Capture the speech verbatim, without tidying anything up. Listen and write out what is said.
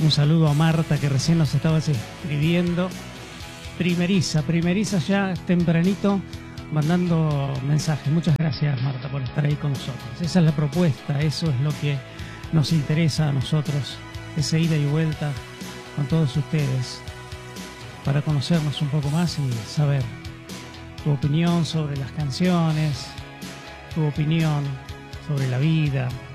Un saludo a Marta, que recién nos estaba escribiendo. Primeriza, primeriza ya tempranito, mandando mensajes. Muchas gracias, Marta, por estar ahí con nosotros. Esa es la propuesta, eso es lo que nos interesa a nosotros, esa ida y vuelta con todos ustedes, para conocernos un poco más y saber tu opinión sobre las canciones, tu opinión sobre la vida,